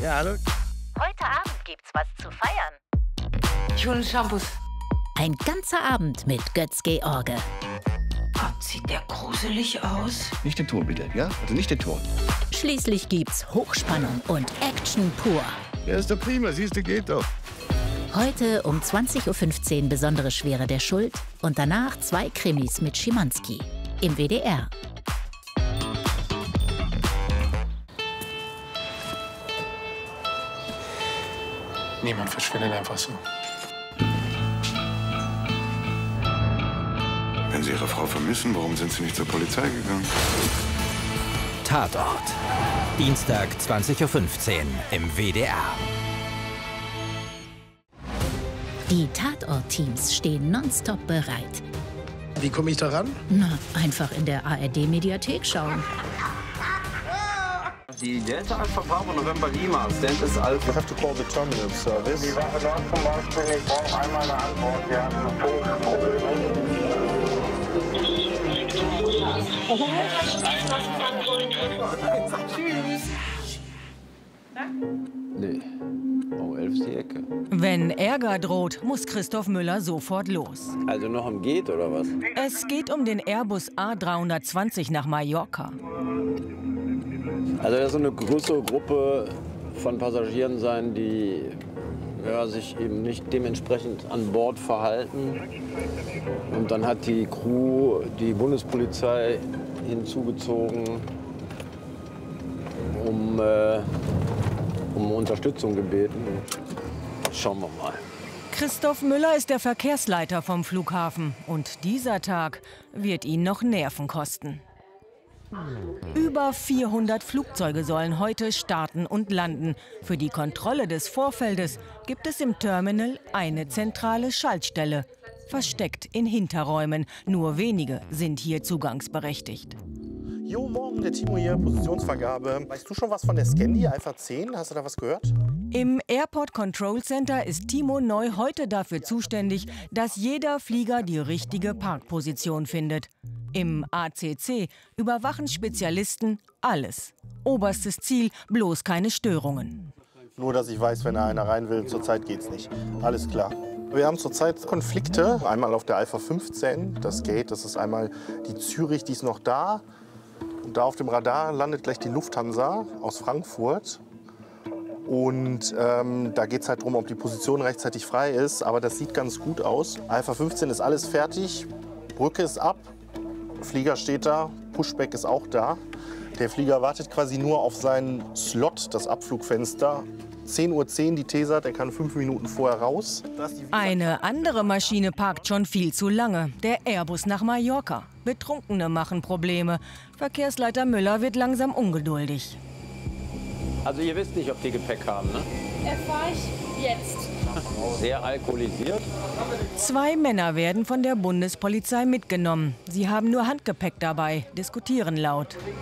Ja, hallo. Heute Abend gibt's was zu feiern. Ich hole Shampoos. Ein ganzer Abend mit Götz-George. Gott, sieht der gruselig aus. Nicht den Ton, bitte, ja? Also nicht den Ton. Schließlich gibt's Hochspannung und Action pur. Ja, ist doch prima, siehst du, geht doch. Heute um 20:15 Uhr Besondere Schwere der Schuld und danach 2 Krimis mit Schimanski im WDR. Niemand verschwindet einfach so. Wenn Sie Ihre Frau vermissen, warum sind Sie nicht zur Polizei gegangen? Tatort. Dienstag 20:15 Uhr im WDR. Die Tatort-Teams stehen nonstop bereit. Wie komme ich da ran? Na, einfach in der ARD-Mediathek schauen. Die Delta Alpha Bravo November Lima, Stand is Alpha. You have to call the terminal service. Die Wache dort zum Beispiel, ich brauche einmal eine Antwort. Wir haben ein Funkproblem. Nee, um 11 ist die Ecke. Wenn Ärger droht, muss Christoph Müller sofort los. Also noch im Geht, oder was? Es geht um den Airbus A320 nach Mallorca. Also das soll eine größere Gruppe von Passagieren sein, die sich eben nicht dementsprechend an Bord verhalten. Und dann hat die Crew die Bundespolizei hinzugezogen, um Unterstützung gebeten. Schauen wir mal. Christoph Müller ist der Verkehrsleiter vom Flughafen. Und dieser Tag wird ihn noch Nerven kosten. Über 400 Flugzeuge sollen heute starten und landen. Für die Kontrolle des Vorfeldes gibt es im Terminal eine zentrale Schaltstelle. Versteckt in Hinterräumen. Nur wenige sind hier zugangsberechtigt. Jo, morgen, der Timo hier, Positionsvergabe. Weißt du schon was von der Scandi Alpha 10? Hast du da was gehört? Im Airport Control Center ist Timo Neu heute dafür zuständig, dass jeder Flieger die richtige Parkposition findet. Im ACC überwachen Spezialisten alles. Oberstes Ziel, bloß keine Störungen. Nur, dass ich weiß, wenn da einer rein will, zurzeit geht's nicht. Alles klar. Wir haben zurzeit Konflikte. Einmal auf der Alpha 15, das Gate, das ist einmal die Zürich, die ist noch da. Und da auf dem Radar landet gleich die Lufthansa aus Frankfurt. Und da geht es halt darum, ob die Position rechtzeitig frei ist. Aber das sieht ganz gut aus. Alpha 15 ist alles fertig, Brücke ist ab, Flieger steht da, Pushback ist auch da. Der Flieger wartet quasi nur auf seinen Slot, das Abflugfenster. 10:10 Uhr die TESAT, er kann 5 Minuten vorher raus. Eine andere Maschine parkt schon viel zu lange. Der Airbus nach Mallorca. Betrunkene machen Probleme. Verkehrsleiter Müller wird langsam ungeduldig. Also ihr wisst nicht, ob die Gepäck haben, ne? Erfahre ich jetzt. Sehr alkoholisiert. 2 Männer werden von der Bundespolizei mitgenommen. Sie haben nur Handgepäck dabei, diskutieren laut.